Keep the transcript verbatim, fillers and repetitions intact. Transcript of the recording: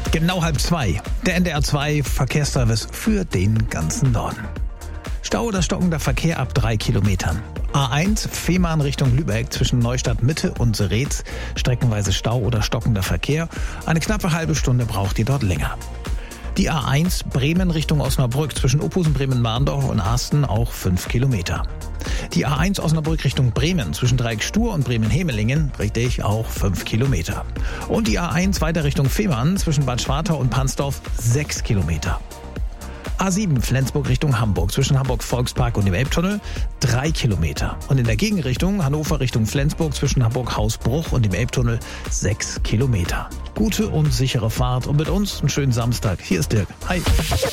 Genau halb zwei. Der N D R zwei Verkehrsservice für den ganzen Norden. Stau oder stockender Verkehr ab drei Kilometern. A eins, Fehmarn Richtung Lübeck zwischen Neustadt Mitte und Seretz. Streckenweise Stau oder stockender Verkehr. Eine knappe halbe Stunde braucht ihr dort länger. Die A eins, Bremen Richtung Osnabrück zwischen Opusen, Bremen-Marndorf und Arsten auch fünf Kilometer. Die A eins Osnabrück Richtung Bremen zwischen Dreieck Stur und Bremen-Hemelingen, richtig, auch fünf Kilometer. Und die A eins weiter Richtung Fehmarn zwischen Bad Schwartau und Pansdorf sechs Kilometer. A sieben Flensburg Richtung Hamburg zwischen Hamburg-Volkspark und dem Elbtunnel drei Kilometer. Und in der Gegenrichtung Hannover Richtung Flensburg zwischen Hamburg-Hausbruch und dem Elbtunnel sechs Kilometer. Gute und sichere Fahrt und mit uns einen schönen Samstag. Hier ist Dirk. Hi.